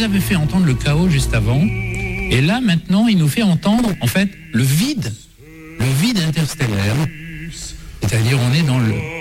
nous avait fait entendre le chaos juste avant. Et là, maintenant, il nous fait entendre, en fait, le vide interstellaire. C'est-à-dire, on est dans le